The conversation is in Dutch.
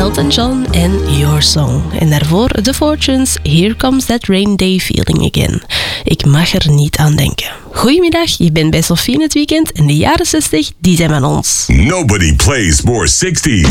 Elton John en Your Song. En daarvoor The Fortunes, Here Comes That Rain Day Feeling Again. Ik mag er niet aan denken. Goedemiddag, je bent bij Sophie in het weekend en de jaren 60, die zijn van ons. Nobody plays more 60s.